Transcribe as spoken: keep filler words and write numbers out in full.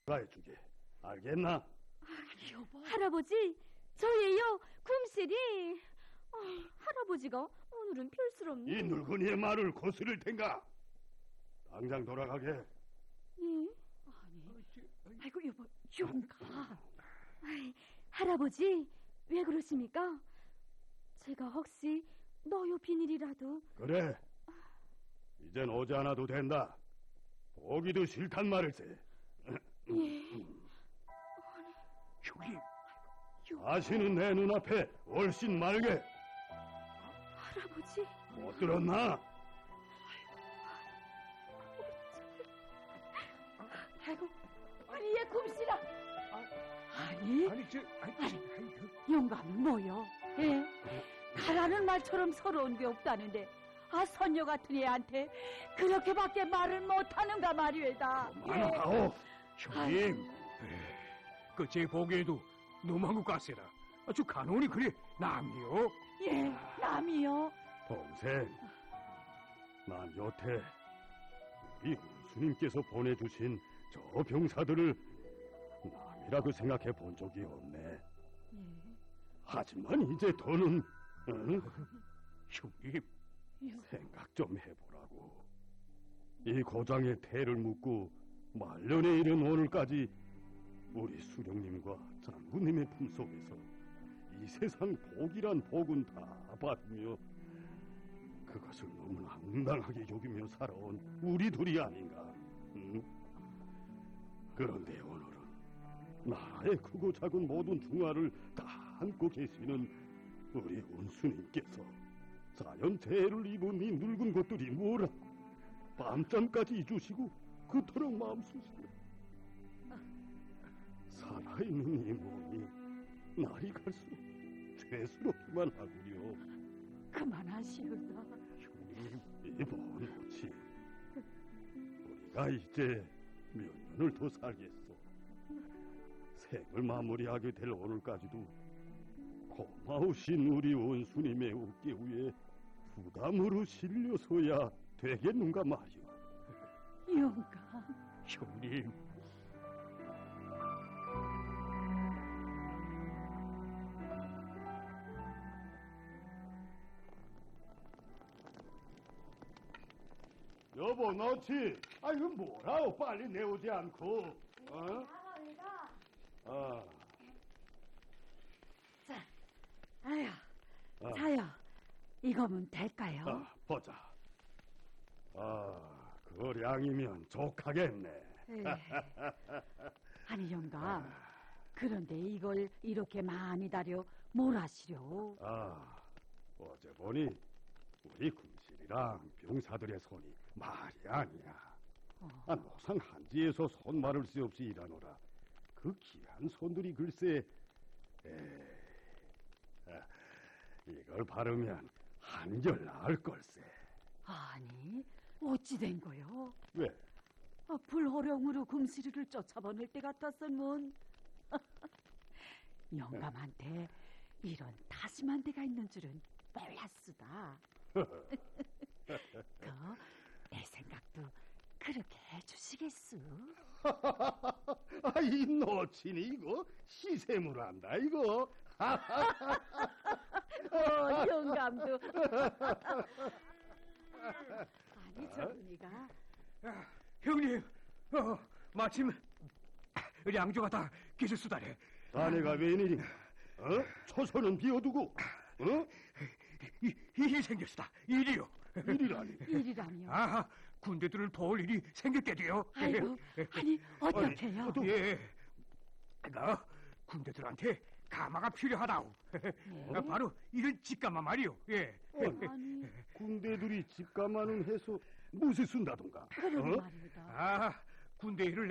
해주게. 알겠나? 아, 여보. 할아버지, 저예요, 궁실이. 아, 할아버지가 오늘은 별스럽네. 이 늙은이의 말을 거스를 텐가? 당장 돌아가게. 예? 아니, 아이고 여보, 용가. 아이, 할아버지, 왜 그러십니까? 제가 혹시 너요 비닐이라도. 그래. 이젠 오지 않아도 된다. 보기도 싫단 말일세. 예. 형님, 다시는 내 눈앞에 얼씬 말게. 할아버지. 못 들었나? 아이고, 우리의 궁실아. 아니, 아니, 저, 아니, 아니, 아니, 그, 영감은 뭐요? 예? 가라는 말처럼 서러운 게 없다는데, 아, 선녀 같은 애한테 그렇게밖에 말을 못하는가 말이외다. 그만하오. 형님. 그, 제 보기에도 너무한 것 같세라. 아주 간호니 그래, 남이요. 예, 남이요. 동생, 난 여태 우리 군수님께서 보내주신 저 병사들을 남이라고 생각해 본 적이 없네. 예. 하지만 이제 더는 응? 형님. 생각 좀 해보라고. 이 고장의 태를 묻고 말년에 이른 오늘까지 우리 수령님과 장군님의 품속에서 이 세상 복이란 복은 다 받으며 그것을 너무나 응당하게 여기며 살아온 우리 둘이 아닌가. 응? 그런데 오늘은 나라의 크고 작은 모든 중화를 다 안고 계시는 우리 원수님께서 자연재해를 입은 이 늙은 것들이 뭐라 밤잠까지 주시고 그토록 마음 쓰시고 살아있는 이 몸이 날이 갈수록 죄스럽기만 하구려. 그만하시오다. 이번호치 우리가 이제 몇 년을 더 살겠소. 생을 마무리하게 될 오늘까지도 고마우신 우리 원수님의 어깨 위에 부담으로 실려서야 되겠는가 말이오. 영감. 형님. 여보, 너치. 아, 이거 뭐라고 빨리 내오지 않고. 어? 아, 자, 아휴, 아. 자요. 이거면 될까요? 아, 보자. 아, 그 량이면 족하겠네. 예. 아니, 영감. 그런데 이걸 이렇게 많이 다려 뭘 하시려? 아, 어제 보니 우리 군실이랑 병사들의 손이 말이 아니야. 어. 아, 노상 한지에서 손 마를 새 없이 일하노라. 그 귀한 손들이 글쎄, 에, 아, 이걸 바르면 한결 나을 걸세. 아니, 어찌 된 거요? 왜? 아, 불호령으로 금시리를 쫓아보낼 때 같았으면 영감한테 이런 다심한 데가 있는 줄은 몰랐수다. 그 내 생각도 그렇게 해주시겠수? 아, 이 노친이 이거 시샘을 한다 이거. 어, 영감도. 아니, 저분이가 형님, 어, 마침 양조가 다 계셨수다래. 자네가 웬일인가? 어? 초소는 비워두고, 어? 이, 일이 생겼수다. 일이요. 일이라니. 일이라며. 아, 군대들을 도울 일이 생겼게 돼요. 아이고, 아니, 어떡해요? 아니, 또- 예. 내가 군대들한테 가마가 필요하다우. 예? 바로 이런 직가마 말이요. 예. 아니, 군대들이 집가마는 해서 무엇에 쓴다던가? 그런 어? 말이다. 아, 군대 일을